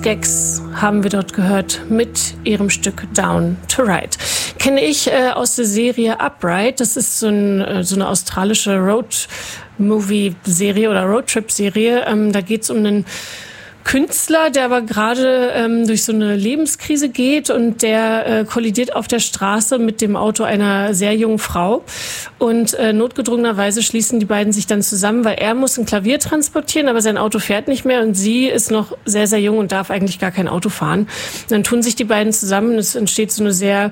Skaggs haben wir dort gehört mit ihrem Stück Down to Ride. Kenne ich aus der Serie Upright. Das ist so eine australische Road-Movie-Serie oder Roadtrip-Serie. Da geht es um einen Künstler, der aber gerade durch so eine Lebenskrise geht und der kollidiert auf der Straße mit dem Auto einer sehr jungen Frau und notgedrungenerweise schließen die beiden sich dann zusammen, weil er muss ein Klavier transportieren, aber sein Auto fährt nicht mehr und sie ist noch sehr, sehr jung und darf eigentlich gar kein Auto fahren. Dann tun sich die beiden zusammen und es entsteht so eine sehr,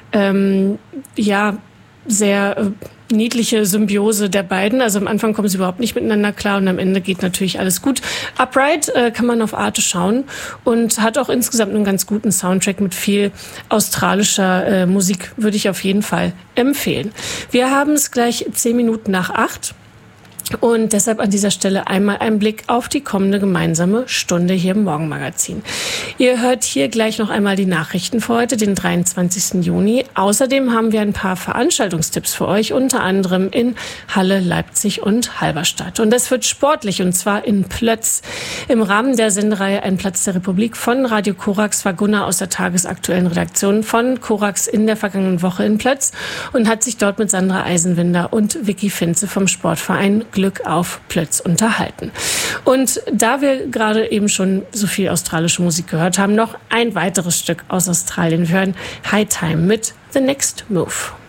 sehr niedliche Symbiose der beiden. Also am Anfang kommen sie überhaupt nicht miteinander klar und am Ende geht natürlich alles gut. Upright kann man auf Arte schauen und hat auch insgesamt einen ganz guten Soundtrack mit viel australischer Musik, würde ich auf jeden Fall empfehlen. Wir haben es gleich 10 Minuten nach 8. Und deshalb an dieser Stelle einmal ein Blick auf die kommende gemeinsame Stunde hier im Morgenmagazin. Ihr hört hier gleich noch einmal die Nachrichten für heute, den 23. Juni. Außerdem haben wir ein paar Veranstaltungstipps für euch, unter anderem in Halle, Leipzig und Halberstadt. Und das wird sportlich, und zwar in Plötz. Im Rahmen der Sendereihe Ein Platz der Republik von Radio Korax war Gunnar aus der tagesaktuellen Redaktion von Korax in der vergangenen Woche in Plötz und hat sich dort mit Sandra Eisenwinder und Vicky Finze vom Sportverein Glück auf Plötz unterhalten. Und da wir gerade eben schon so viel australische Musik gehört haben, noch ein weiteres Stück aus Australien. Wir hören High Time mit The Next Move.